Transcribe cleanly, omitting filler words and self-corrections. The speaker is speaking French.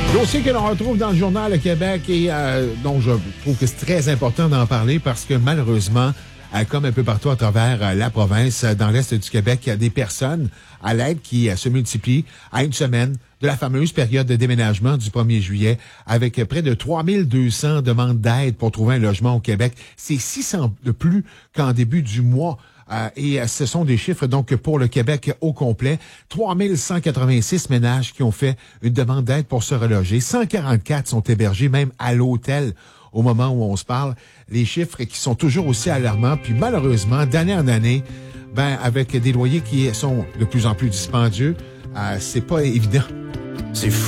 Dossier que l'on retrouve dans le Journal Le Québec et dont je trouve que c'est très important d'en parler parce que malheureusement, comme un peu partout à travers la province, dans l'Est du Québec, il y a des personnes à l'aide qui se multiplient à une semaine de la fameuse période de déménagement du 1er juillet avec près de 3200 demandes d'aide pour trouver un logement au Québec. C'est 600 de plus qu'en début du mois. Et ce sont des chiffres donc pour le Québec au complet. 3186 ménages qui ont fait une demande d'aide pour se reloger. 144 sont hébergés même à l'hôtel au moment où on se parle. Les chiffres qui sont toujours aussi alarmants. Puis malheureusement, d'année en année, avec des loyers qui sont de plus en plus dispendieux, c'est pas évident. C'est fou.